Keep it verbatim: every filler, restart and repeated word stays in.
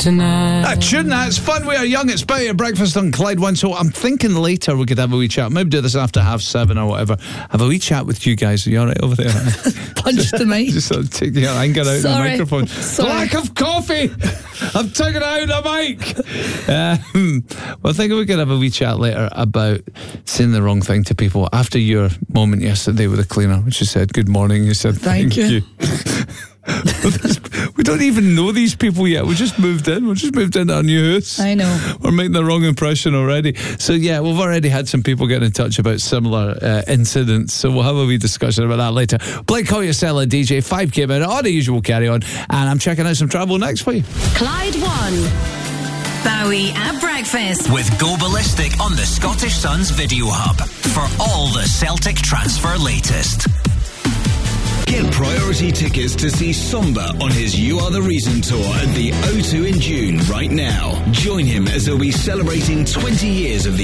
tonight. Ah, tune that. It's fun. We are young. It's Betty at breakfast on Clyde One. So I'm thinking later we could have a wee chat. Maybe do this after half seven or whatever. Have a wee chat with you guys. Are you all right over there? Punch the mic. Just sort of take your anger out of the Sorry. microphone. Sorry. Lack of coffee. I'm taking it out of the mic. Um, well, I think we could have a wee chat later about saying the wrong thing to people after your moment yesterday with the cleaner, when she said good morning. You said thank, Thank you. you. We don't even know these people yet. We just moved in. We just moved into our new house. I know. We're making the wrong impression already. So yeah, we've already had some people get in touch about similar uh, incidents. So we'll have a wee discussion about that later. Blake Collier, D J, five K minute, all the usual carry on. And I'm checking out some travel next for you. Clyde One. Bowie at breakfast. With Go Ballistic on the Scottish Sun's Video Hub for all the Celtic transfer latest. Get priority tickets to see Somba on his You Are The Reason tour at the O two in June right now. Join him as he'll be celebrating twenty years of the